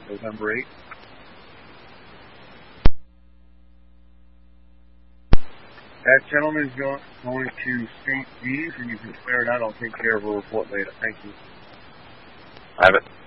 November 8th. That gentleman is going to St. G's, and you can clear it out. I'll take care of a report later. Thank you. I have it.